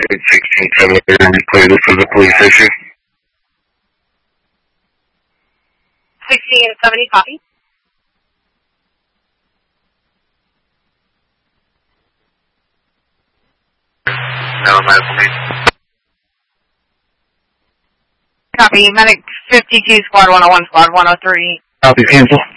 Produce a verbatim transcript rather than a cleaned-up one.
sixteen seven, clear this as a police issue. sixteen seventy, copy. No medical need. Copy, medic fifty-two, squad one oh one, squad one oh three. Copy, cancel.